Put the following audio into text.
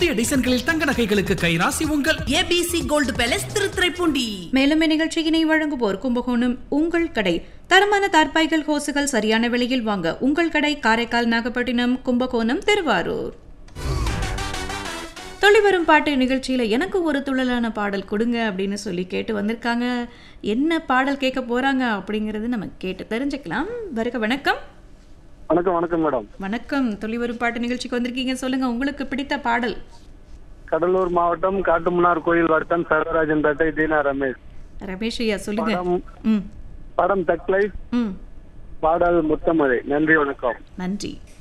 புதிய டிசைன்களில் தங்க நகைகளுக்கு கைராசி உங்கள் ஏபிசி கோல்டு பேலஸ் திருத்துறைப்பூண்டி. மேலும் இந்நிகழ்ச்சியினை வழங்குவோர் கும்பகோணம் உங்கள் கடை. தரமான தார்பாய்கள் ஹோசுகள் சரியான விலையில் வாங்க உங்கள் கடை. காரைக்கால், நாகப்பட்டினம், கும்பகோணம், திருவாரூர். தொழில் வரும் பாட்டு நிகழ்ச்சியில எனக்கு ஒரு துள்ளலான பாடல் கொடுங்க அப்படின்னு சொல்லி கேட்டு வந்திருக்காங்க. என்ன பாடல் கேட்க போறாங்க அப்படிங்கறது நம்ம கேட்டு தெரிஞ்சுக்கலாம். வருக. வணக்கம். வணக்கம். வணக்கம் மேடம். வணக்கம். தொழில் வரும் பாட்டு நிகழ்ச்சிக்கு வந்திருக்கீங்க. சொல்லுங்க உங்களுக்கு பிடித்த பாடல். கடலூர் மாவட்டம் காட்டுமன்னார் கோயில் வட்டம் சர்வராஜன் பேட்டை தீனா ரமேஷ். ரமேஷ் ஐயா சொல்லுங்க. படம் தக்லை, பாடல் முத்தமழை. நன்றி, வணக்கம். நன்றி.